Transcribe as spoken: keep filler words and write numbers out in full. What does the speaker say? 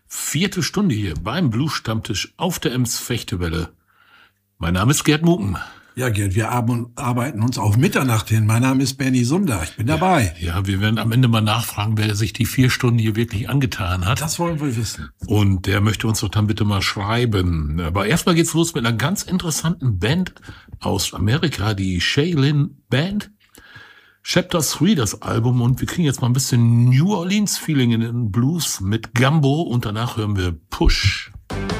Vierte Stunde hier beim Blues-Stammtisch auf der Ems-Fechtewelle. Mein Name ist Gerd Mucken. Ja, Gerd, wir arbeiten uns auf Mitternacht hin. Mein Name ist Benny Sunder. Ich bin dabei. Ja, ja, wir werden am Ende mal nachfragen, wer sich die vier Stunden hier wirklich angetan hat. Das wollen wir wissen. Und der möchte uns doch dann bitte mal schreiben. Aber erstmal geht's los mit einer ganz interessanten Band aus Amerika, die Shaolin Band. Chapter drei, das Album, und wir kriegen jetzt mal ein bisschen New Orleans-Feeling in den Blues mit Gumbo und danach hören wir Push.